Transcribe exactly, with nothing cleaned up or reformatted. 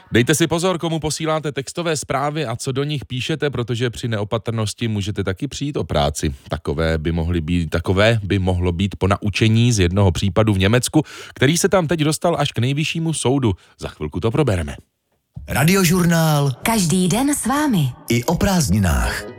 Dejte si pozor, komu posíláte textové zprávy a co do nich píšete, protože při neopatrnosti můžete taky přijít o práci. Takové by mohly být, takové by mohlo být po naučení z jednoho případu v Německu, který se tam teď dostal až k nejvyššímu soudu. Za chvilku to probereme. Radiožurnál. Každý den s vámi. I o prázdninách.